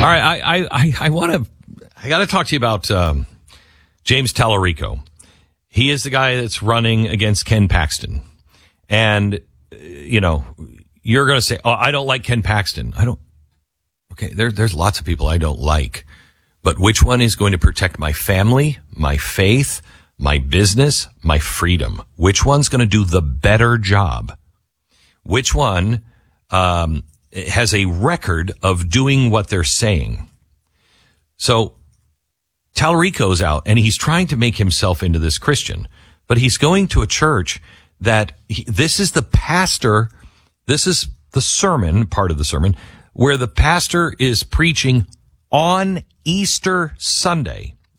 right, I got to talk to you about James Tallarico. He is the guy that's running against Ken Paxton. And, you know, you're going to say, oh, I don't like Ken Paxton. Okay, there's lots of people I don't like. But which one is going to protect my family, my faith, my business, my freedom? Which one's going to do the better job? Which one has a record of doing what they're saying? So Tallarico's out, and he's trying to make himself into this Christian, but he's going to a church that this is the pastor, this is the sermon, part of the sermon, where the pastor is preaching on Easter Sunday.